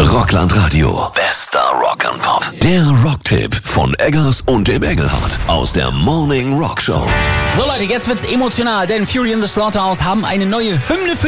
Rockland Radio. Bester Rock and Pop. Der Rocktipp von Eggers und dem Engelhardt aus der Morning Rock Show. So Leute, jetzt wird's emotional, denn Fury in the Slaughterhouse haben eine neue Hymne für